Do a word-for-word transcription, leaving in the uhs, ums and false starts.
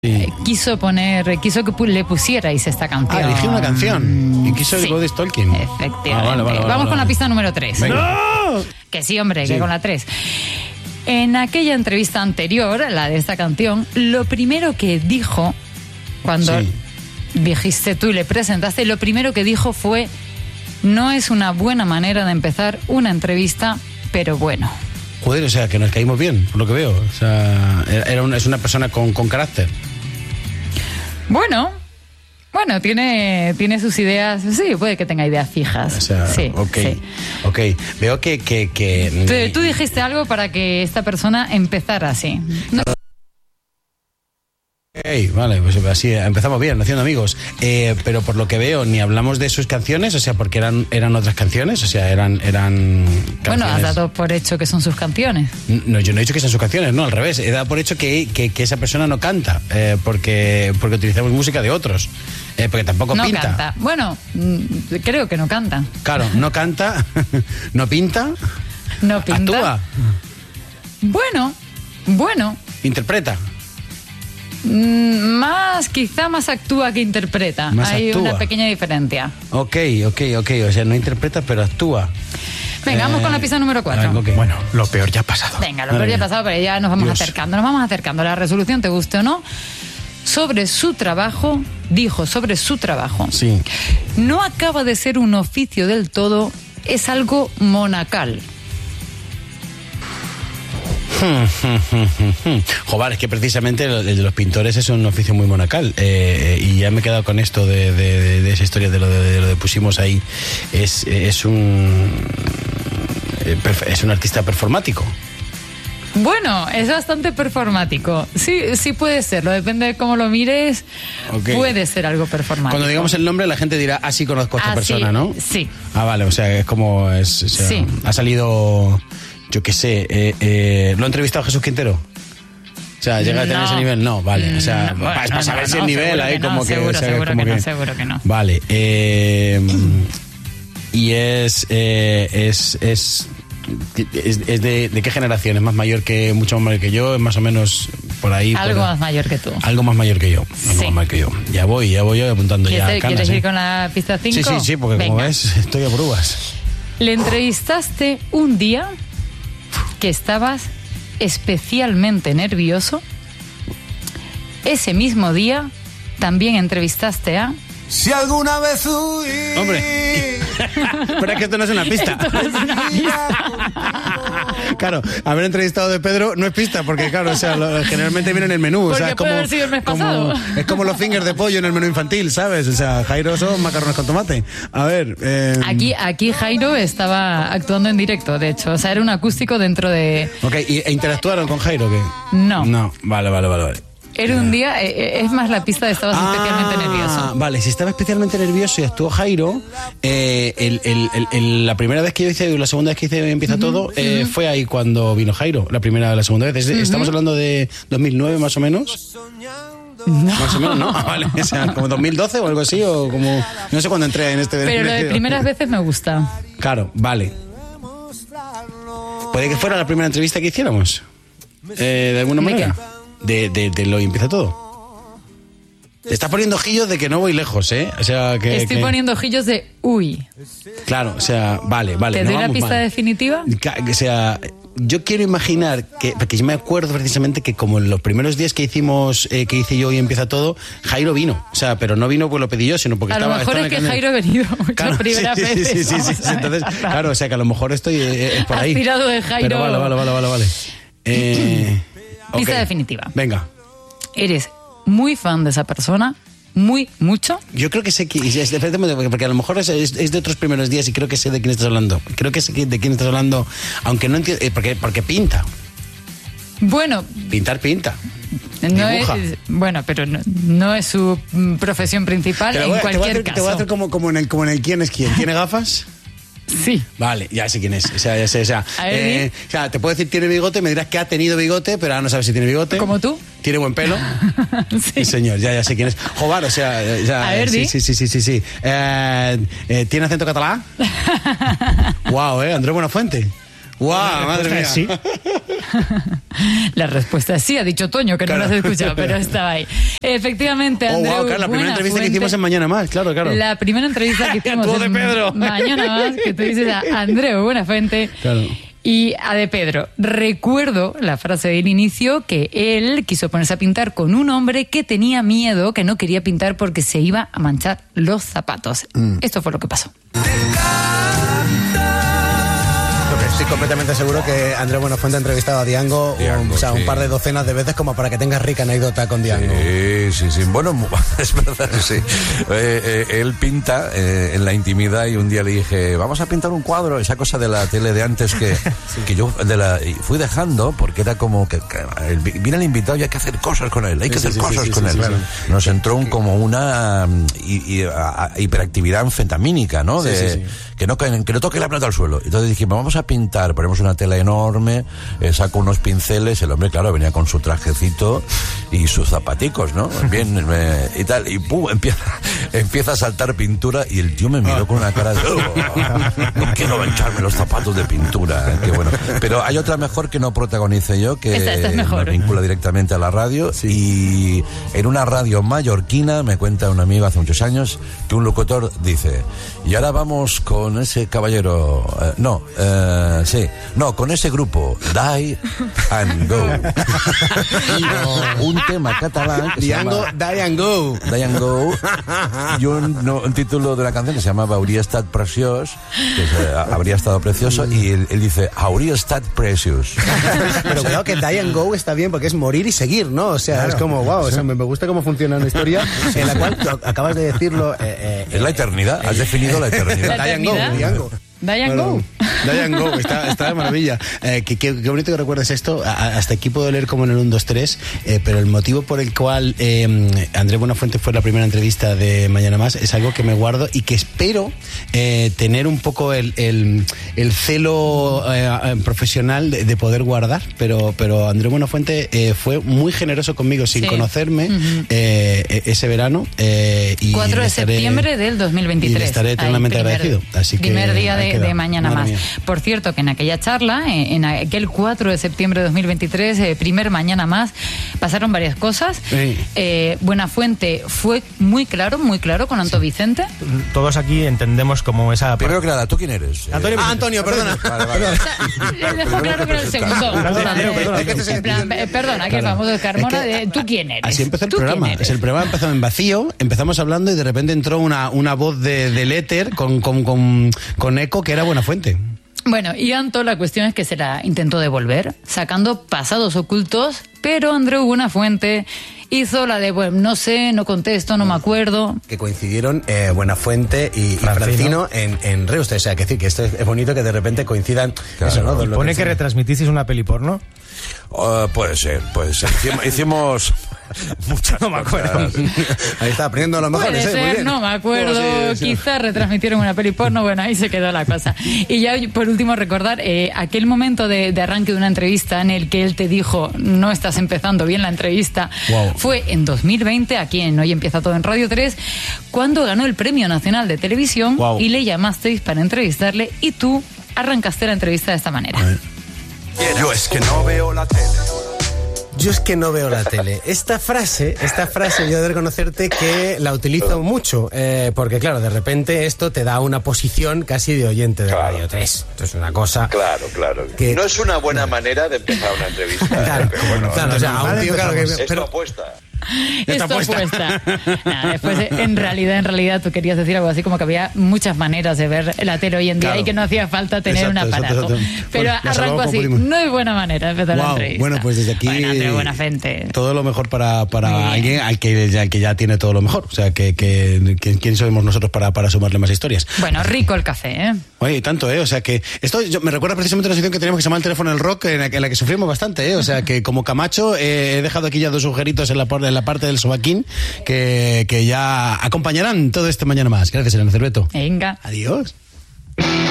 Sí. Quiso poner, quiso que le pusierais esta canción. Ah, elegí una canción y quiso sí. el Body Stalking. Efectivamente. Ah, vale, vale, vale, Vamos vale, con vale. la pista número tres. ¡No! Que sí, hombre, Sí. que con la tres. En aquella entrevista anterior, la de esta canción, lo primero que dijo, cuando Sí. dijiste tú y le presentaste, lo primero que dijo fue: no es una buena manera de empezar una entrevista, pero bueno. Joder, o sea, que nos caímos bien, por lo que veo. O sea, era una, es una persona con, con carácter. Bueno, bueno, tiene, tiene sus ideas, sí, puede que tenga ideas fijas. O sea, sí, ok, sí. ok. Veo que... que, que... Tú, tú dijiste algo para que esta persona empezara así. No. Ok, vale, pues así empezamos bien, haciendo amigos. Eh, pero por lo que veo, ni hablamos de sus canciones, o sea, porque eran, eran otras canciones, o sea, eran, eran canciones... Bueno, has dado por hecho que son sus canciones. No, yo no he dicho que sean sus canciones, no, al revés. He dado por hecho que, que, que esa persona no canta, eh, porque, porque utilizamos música de otros, eh, porque tampoco No pinta. canta. Bueno, mm, creo que no canta. Claro, no canta, no pinta, No pinta. actúa, Bueno, bueno. interpreta. Mm, Más, quizá más actúa que interpreta. Más Hay actúa. una pequeña diferencia. Ok, ok, ok, o sea, no interpreta, pero actúa. Venga, vamos Eh, con la pista número cuatro. algo que- Bueno, lo peor ya ha pasado. Venga, lo Madre peor ya ha mía. pasado, pero ya nos vamos Dios. acercando, nos vamos acercando. La resolución, te guste o no, sobre su trabajo, dijo sobre su trabajo. Sí. No acaba de ser un oficio del todo, es algo monacal. Joder, es que precisamente el de los pintores es un oficio muy monacal, eh, y ya me he quedado con esto de, de, de, de esa historia de lo de, de lo de pusimos ahí. Es, es un eh, perf- es un artista performático. Bueno, es bastante performático. Sí, sí puede serlo, depende de cómo lo mires. Ok. Puede ser algo performático. Cuando digamos el nombre, la gente dirá, ah, sí conozco a esta Ah, persona, sí, ¿no? sí. Ah, vale, o sea, es como... Es, o sea, Sí. Ha salido, yo qué sé, eh, eh, ¿lo ha entrevistado Jesús Quintero? O sea, ¿llega a tener No. ese nivel? No, vale. O sea, Mm, para, bueno, para saber no, si no, el nivel seguro ahí que no, como que... seguro, o sea, seguro como que no, seguro que no. Vale. Eh, y es... eh, es... es es, es de, ¿de qué generación? ¿Es más mayor que, mucho más mayor que yo? ¿Es más o menos por ahí? Algo por- más mayor que tú. Algo más mayor que yo. Algo Sí. más mayor que yo. Ya voy, ya voy yo apuntando ya ¿Quieres, canas, ¿quieres ¿eh? ir con la pista cinco? Sí, sí, sí, porque como Venga. ves, estoy a pruebas. Le entrevistaste un día que estabas especialmente nervioso. Ese mismo día también entrevistaste a... Si alguna vez huí. Hombre, pero es que esto no es una pista. Claro, haber entrevistado de Pedro no es pista, porque claro, o sea, lo- generalmente viene en el menú. Porque o sea, es puede como, haber sido el mes como- pasado. es como los fingers de pollo en el menú infantil, ¿sabes? O sea, Jairo son macarrones con tomate. A ver. Eh, Aquí, aquí Jairo estaba actuando en directo, de hecho. O sea, era un acústico dentro de... Ok, ¿y, ¿e interactuaron con Jairo? ¿Qué? No. No, vale, vale, vale. vale. Era un día... eh, Es más la pista de estabas especialmente Ah, nervioso. Vale, si estaba especialmente nervioso y actuó Jairo, eh, el, el, el, el- la primera vez que yo hice, la segunda vez que hice Empieza Todo, eh, fue ahí cuando vino Jairo, la primera, la segunda vez. Es- Estamos hablando de dos mil nueve más o menos. Más o menos, ¿no? Ah, vale, o sea, como dos mil doce o algo así, o como... No sé cuándo entré en este... Pero lo de primeras veces me gusta. Claro, vale. Puede que fuera la primera entrevista que hiciéramos. Eh, de alguna ¿De manera. De, de, de lo y Empieza Todo. Te estás poniendo ojillos de que no voy lejos, ¿eh? O sea, que... Estoy que- poniendo ojillos de... Uy. Claro, o sea, vale, vale. ¿Te no doy la vamos pista mal. definitiva? Ca- O sea, yo quiero imaginar que, porque yo me acuerdo precisamente que como en los primeros días que hicimos, eh, que hice yo y Empieza Todo, Jairo vino. O sea, pero no vino porque lo pedí yo, sino porque A lo estaba... mejor estaba es que en el Jairo ha venido muchas Claro, primeras sí, sí, veces. sí, sí, sí, Vamos sí. a ver. Entonces, claro, o sea, que a lo mejor estoy eh, eh, por ahí. Has tirado de Jairo. Pero vale, vale, vale, vale, vale. Eh, Pista ok. definitiva. Venga. Eres muy fan de esa persona, muy, mucho. Yo creo que sé que... es- es- Porque a lo mejor es, es- es de otros primeros días y creo que sé de quién estás hablando. Creo que sé que- de quién estás hablando, aunque no entiendo... eh, Porque, porque pinta. Bueno, Pintar pinta. no es, Dibuja. bueno, pero no, no es su mm, profesión principal Te lo en voy, a- te voy a cualquier hacer, caso. te voy a hacer como, como, en el, como en el quién es quién. ¿Tiene gafas? Sí. Vale, ya sé quién es. O sea, ya sé, o sea, A ver, eh, o sea, te puedo decir tiene bigote, me dirás que ha tenido bigote, pero ahora no sabes si tiene bigote. ¿Como tú? ¿Tiene buen pelo? Sí. Sí, señor, ya, ya sé quién es. Jobar, o sea, eh, ya, A ver, sí, di. sí, sí, sí, sí, sí. Eh, eh, ¿Tiene acento catalán? Guau, eh, Andrés Buenafuente. ¡Guau, madre mía! Sí. La respuesta es sí, ha dicho Toño, que Claro. no lo has escuchado, pero estaba ahí. Efectivamente, Oh, Andreu wow, claro, la primera entrevista que Buenafuente- hicimos en Mañana Más, claro, claro. La primera entrevista que hicimos Tú de en Pedro. Mañana Más, que tú dices a Andreu Buenafuente. Claro. Y a de Pedro, recuerdo la frase del inicio que él quiso ponerse a pintar con un hombre que tenía miedo, que no quería pintar porque se iba a manchar los zapatos. Mm. Esto fue lo que pasó. Estoy completamente seguro que Andrés Buenafuente ha entrevistado a Diango, Diango, un, o sea, sí. un par de docenas de veces como para que tengas rica anécdota con Diango. Sí, sí, sí. Bueno, mu- es verdad, sí. Eh, eh, él pinta eh, en la intimidad y un día le dije, vamos a pintar un cuadro, esa cosa de la tele de antes que, que yo de la, y fui dejando porque era como que, que el- viene el invitado y hay que hacer cosas con él, hay que Sí, hacer sí, sí, cosas sí, con sí, él. sí, sí. Nos entró un, como una mm, hi- hi- a- a- hiperactividad anfetamínica, ¿no? De, Sí, sí, sí. Que, no caen- que no toque la plata al suelo. Entonces dijimos, vamos a pintar, ponemos una tela enorme, eh, saco unos pinceles, el hombre, claro, venía con su trajecito y sus zapaticos, ¿no? Bien, eh, y tal, y pum, empieza, empieza a saltar pintura y el tío me miró con una cara de, "Oh, no quiero mancharme los zapatos de pintura", qué bueno. Pero hay otra mejor que no protagonice yo, que Esta- esta es mejor. me vincula directamente a la radio, y en una radio mallorquina, me cuenta un amigo hace muchos años, que un locutor dice, y ahora vamos con ese caballero, eh, no, eh, sí, no, con ese grupo, Die and Go. Un tema catalán que se Diango, llama Die and Go. Die and Go, y un, no, un título de una canción que se llamaba Hauria estat preciós, que es, eh, habría estado precioso, y él, él dice Hauria estat precious. Pero cuidado que Die and Go está bien porque es morir y seguir, ¿no? O sea, es como, wow, o sea, me, me gusta cómo funciona una historia en la cual tú acabas de decirlo. Eh, eh, Es la eternidad, has definido la eternidad. La Die and Go, eternidad. Diango. Diane Claro. Go. Diane Go, está, está de maravilla. Eh, qué, qué- qué bonito que recuerdes esto. A- hasta aquí puedo leer como en el uno, dos, tres, eh, pero el motivo por el cual eh, Andrés Buenafuente fue la primera entrevista de Mañana Más es algo que me guardo y que espero eh, tener un poco el, el, el celo eh, profesional de, de poder guardar, pero, pero Andrés Buenafuente eh, fue muy generoso conmigo sin Sí. conocerme Ujú. eh, ese verano. Eh, y cuatro le de estaré- septiembre del dos mil veintitrés. y le estaré Ahí, eternamente primer- agradecido. Así que primer día ahí de, queda. de Mañana Madre Más. mía. Por cierto, que en aquella charla, eh, en aquel cuatro de septiembre de dos mil veintitrés, eh, primer Mañana Más, pasaron varias cosas. Sí. Eh, Buenafuente fue muy claro, muy claro con Anto Vicente. Todos aquí entendemos como esa... Primero que nada, ¿tú quién eres? Eh, Antonio, Ah, Antonio, perdona. Vale, vale. Le dejó claro que era el segundo. Perdona, O sea, Andreu, eh, perdona, en Andreu. plan, eh, perdona, que vamos de Carmona, Es que de, ¿tú quién eres? Así empezó el ¿Tú quién programa. eres? Es el programa empezó en vacío, empezamos hablando y de repente entró una, una voz de, del éter con, con, con, con eco que era Buenafuente. Bueno, y Anto, la cuestión es que se la intentó devolver, sacando pasados ocultos, pero Andreu Buenafuente hizo la de, bueno, no sé, no contesto, no me acuerdo. que coincidieron eh, Buenafuente y, y Francino en, en Reus. O sea, que decir que esto es, es bonito que de repente coincidan Claro. eso, ¿no? Dos Pone locos. que retransmitisteis una peli porno. Uh, puede ser, puede ser. Hicimos, hicimos muchas No me acuerdo. cosas. Ahí está, aprendiendo a lo mejor. Puede ¿eh? Muy ser, bien. no me acuerdo, No, sí, sí. quizás retransmitieron una peli porno, bueno, ahí se quedó la cosa. Y ya por último recordar eh, aquel momento de, de arranque de una entrevista en el que él te dijo, no estás empezando bien la entrevista, Wow. fue en dos mil veinte, aquí en Hoy Empieza Todo en Radio tres, cuando ganó el Premio Nacional de Televisión Wow. y le llamasteis para entrevistarle y tú arrancaste la entrevista de esta manera. Yo es que no veo la tele. Yo es que no veo la tele. Esta frase, esta frase yo he de reconocerte que la utilizo mucho, eh, porque claro, de repente esto te da una posición casi de oyente de Claro. Radio tres. Esto es una cosa... Claro, claro. Que- No es una buena manera de empezar una entrevista. Claro, pero bueno, claro, o sea, a un tío, claro, que... es tu pero- apuesta. Esto apuesta. Nada, después, en realidad, en realidad, tú querías decir algo así como que había muchas maneras de ver la tele hoy en día Claro. y que no hacía falta tener Exacto, un aparato. exacto, exacto. Pero Bueno, ya arranco salvamos así. populismo. No es buena manera de empezar la Wow. entrevista. Bueno, pues desde aquí Bueno, Andreu Buenafuente. todo lo mejor para, para Muy bien. alguien al que, ya, al que ya tiene todo lo mejor. O sea, que, que, que quién somos nosotros para, para sumarle más historias. Bueno, rico el café, ¿eh? Oye, y tanto, ¿eh? O sea, que esto yo- me recuerda precisamente a una situación que teníamos que se llama el teléfono del rock, en la, que- en la que sufrimos bastante, ¿eh? O sea, que como Camacho eh, he dejado aquí ya dos agujeritos en la, por- en la parte del sobaquín que, que ya acompañarán todo este Mañana Más. Gracias, Elena Cerveto. Venga. Adiós.